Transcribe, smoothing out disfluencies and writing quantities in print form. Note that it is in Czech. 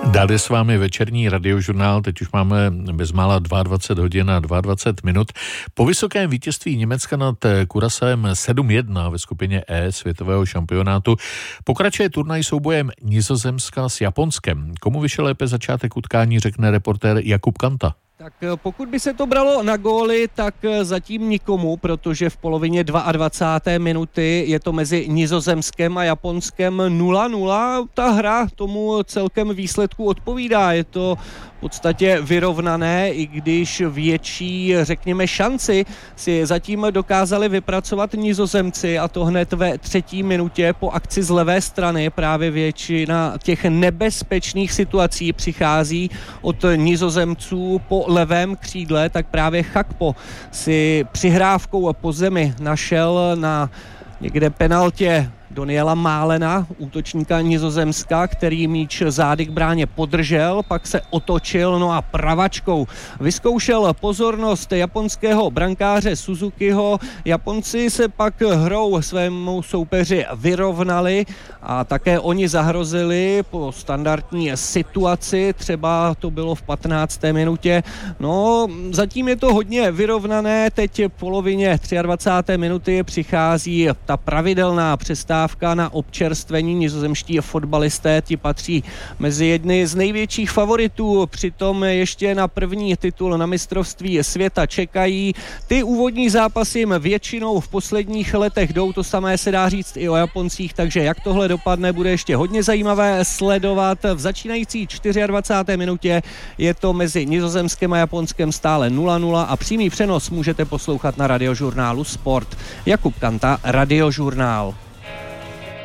Dále s vámi večerní radiožurnál, teď už máme bezmála 22 hodin a 22 minut. Po vysokém vítězství Německa nad Curaçaem 7-1 ve skupině E světového šampionátu pokračuje turnaj soubojem Nizozemska s Japonskem. Komu vyšel lépe začátek utkání, řekne reportér Jakub Kanta. Tak pokud by se to bralo na góly, tak zatím nikomu, protože v polovině 22. minuty je to mezi Nizozemskem a Japonskem 0-0. Ta hra tomu celkem výsledku odpovídá. Je to v podstatě vyrovnané, i když větší, řekněme, šanci si zatím dokázali vypracovat Nizozemci, a to hned ve 3. minutě po akci z levé strany. Právě většina těch nebezpečných situací přichází od Nizozemců po levém křídle, tak právě Chakpo si přihrávkou po zemi našel na někde penaltě Doniela Málena, útočníka Nizozemska, který míč zády k bráně podržel, pak se otočil, no a pravačkou vyzkoušel pozornost japonského brankáře Suzukiho. Japonci se pak hrou svému soupeři vyrovnali a také oni zahrozili po standardní situaci, třeba to bylo v 15. minutě. No, zatím je to hodně vyrovnané, teď v polovině 23. minuty přichází ta pravidelná přestávka na občerstvení. Nizozemští fotbalisté, ti patří mezi jedny z největších favoritů, přitom ještě na první titul na mistrovství světa čekají. Ty úvodní zápasy jim většinou v posledních letech jdou, to samé se dá říct i o Japoncích, takže jak tohle dopadne, bude ještě hodně zajímavé sledovat. V začínající 24. minutě je to mezi Nizozemskem a Japonskem stále 0-0 a přímý přenos můžete poslouchat na radiožurnálu Sport. Jakub Kanta, Radiožurnál.